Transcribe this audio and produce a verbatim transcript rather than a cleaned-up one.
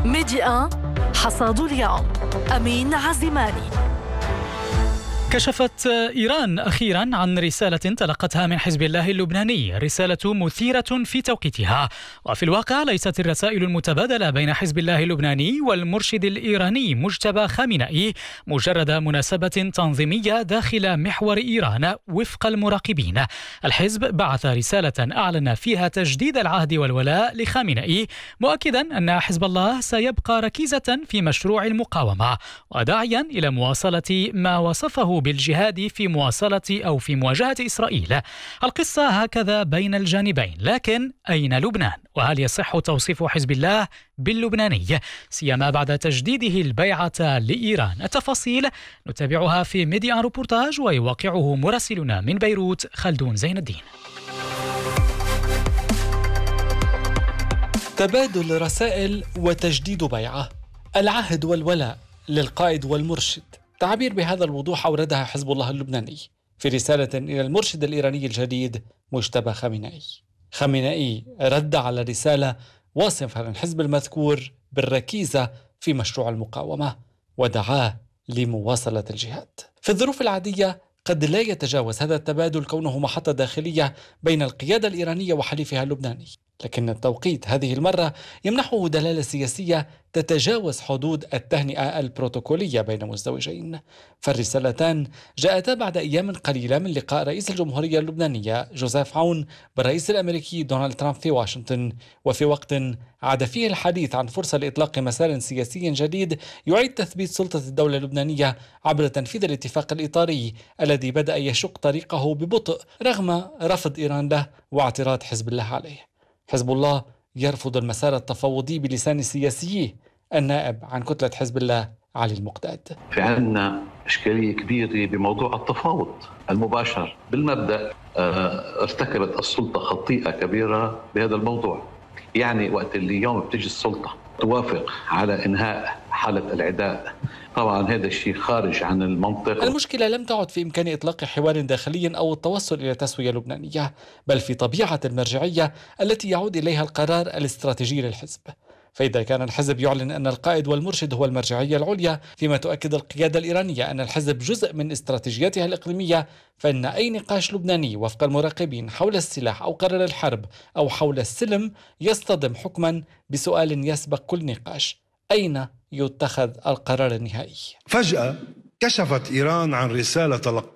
ميديا حصاد اليوم. أمين عزيماني. كشفت إيران أخيرا عن رسالة تلقتها من حزب الله اللبناني، رسالة مثيرة في توقيتها، وفي الواقع ليست الرسائل المتبادلة بين حزب الله اللبناني والمرشد الإيراني مجتبى خامنئي مجرد مناسبة تنظيمية داخل محور إيران وفق المراقبين. الحزب بعث رسالة أعلن فيها تجديد العهد والولاء لخامنئي، مؤكدا أن حزب الله سيبقى ركيزة في مشروع المقاومة، وداعيا إلى مواصلة ما وصفه بالجهاد في مواصلة أو في مواجهة إسرائيل. القصة هكذا بين الجانبين، لكن أين لبنان؟ وهل يصح توصيف حزب الله باللبناني سيما بعد تجديده البيعة لإيران؟ التفاصيل نتابعها في ميديا روبورتاج، ويوقعه مراسلنا من بيروت خلدون زين الدين. تبادل رسائل وتجديد بيعة، العهد والولاء للقائد والمرشد، تعبير بهذا الوضوح أوردها حزب الله اللبناني في رسالة إلى المرشد الإيراني الجديد مجتبى خامنئي. خامنئي رد على رسالة واصفا الحزب المذكور بالركيزة في مشروع المقاومة، ودعاه لمواصلة الجهاد. في الظروف العادية قد لا يتجاوز هذا التبادل كونه محطة داخلية بين القيادة الإيرانية وحليفها اللبناني، لكن التوقيت هذه المرة يمنحه دلالة سياسية تتجاوز حدود التهنئة البروتوكولية بين مزدوجين. فالرسالتان جاءتا بعد أيام قليلة من لقاء رئيس الجمهورية اللبنانية جوزيف عون بالرئيس الأمريكي دونالد ترامب في واشنطن، وفي وقت عاد فيه الحديث عن فرصة لإطلاق مسار سياسي جديد يعيد تثبيت سلطة الدولة اللبنانية عبر تنفيذ الاتفاق الإطاري الذي بدأ يشق طريقه ببطء رغم رفض إيران له واعتراض حزب الله عليه. حزب الله يرفض المسار التفاوضي بلسان سياسيه النائب عن كتلة حزب الله علي المقداد. في عندنا إشكالية كبيرة بموضوع التفاوض المباشر. بالمبدأ ارتكبت السلطة خطيئة كبيرة بهذا الموضوع. يعني وقت اللي اليوم بتجي السلطة توافق على إنهاء حالة العداء، طبعا هذا الشيء خارج عن المنطق. المشكلة لم تعد في إمكان إطلاق حوار داخلي أو التوصل إلى تسوية لبنانية، بل في طبيعة المرجعية التي يعود إليها القرار الاستراتيجي للحزب. فإذا كان الحزب يعلن أن القائد والمرشد هو المرجعية العليا، فيما تؤكد القيادة الإيرانية أن الحزب جزء من استراتيجيتها الإقليمية، فإن أي نقاش لبناني وفق المراقبين حول السلاح أو قرار الحرب أو حول السلم يصطدم حكما بسؤال يسبق كل نقاش: أين يتخذ القرار النهائي؟ فجأة كشفت إيران عن رسالة